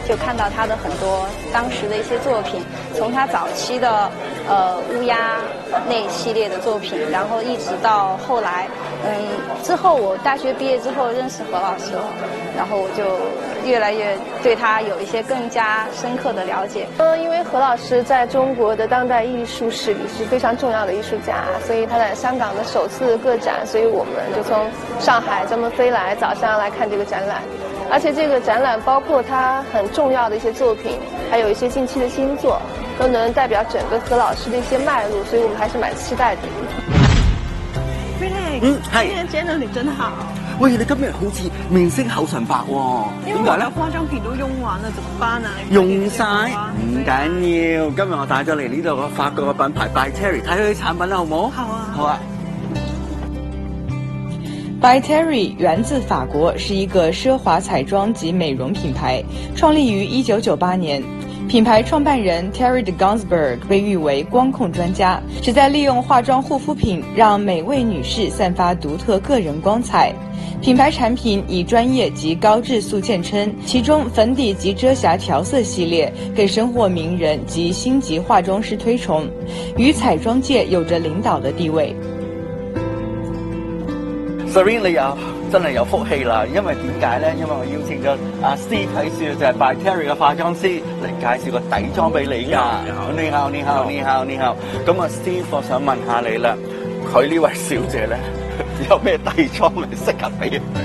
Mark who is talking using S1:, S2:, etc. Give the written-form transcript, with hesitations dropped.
S1: 就看到他的很多当时的一些作品，从他早期的乌鸦那系列的作品，然后一直到后来，之后我大学毕业之后认识何老师了，然后我就越来越对他有一些更加深刻的了解。
S2: 因为何老师在中国的当代艺术史里是非常重要的艺术家，所以他在香港的首次个展，所以我们就从上海专门飞来，早上来看这个展览。而且这个展览包括他很重要的一些作品，还有一些近期的新作，都能代表整个何老師的一些脈絡，所以我們還是蠻期待的。
S3: Felix，
S4: 係。
S3: 今日見到你真好。
S4: 喂，你今日好似面色口唇白喎，
S3: 因為我嘅化妝品都用完了，怎麼辦啊？
S4: 用晒唔緊要，今日我帶咗嚟呢度個法國嘅品牌 By Terry， 睇佢啲產品啦，好唔好？
S3: 好啊。
S4: 好啊。
S5: By Terry 源自法国，是一个奢华彩妆及美容品牌，创立于1998年。品牌创办人 Terry de Gansberg 被誉为光控专家，旨在利用化妆护肤品让每位女士散发独特个人光彩。品牌产品以专业及高质素见称，其中粉底及遮瑕调色系列给生活名人及星级化妆师推崇，于彩妆界有着领導的地位。
S4: Serene 你又真係有福氣啦，因為點解咧？因為我邀請咗阿 Steve 睇書，就係 By Terry 嘅化妝師嚟介紹個底妝俾你㗎。你好。咁啊 Steve， 我想問下你啦，佢呢位小姐咧有咩底妝嚟適合俾佢？